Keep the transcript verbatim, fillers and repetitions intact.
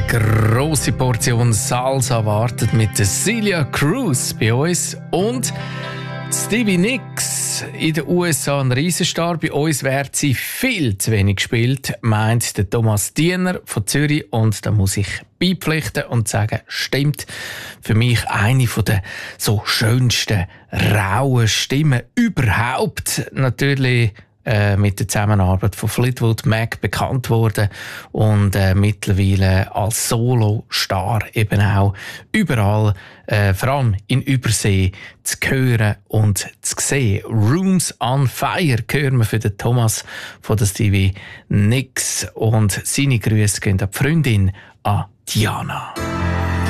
grosse Portion Salsa wartet mit der Celia Cruz bei uns und Stevie Nicks in den U S A ein Riesenstar. Bei uns wird sie viel zu wenig gespielt, meint der Thomas Diener von Zürich. Und da muss ich beipflichten und sagen, stimmt. Für mich eine der so schönsten, rauen Stimmen überhaupt. Natürlich äh, mit der Zusammenarbeit von Fleetwood Mac bekannt worden und äh, mittlerweile als Solo-Star eben auch überall, äh, vor allem in Übersee, zu hören und zu sehen. Rooms on Fire hören wir für den Thomas von der Stevie Nicks und seine Grüße gehen an die Freundin, an Diana.